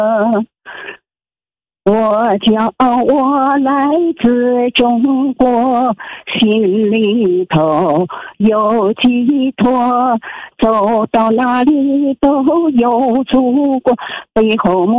我叫我来自中国，心里头有寄托，走到哪里都有祖国，背后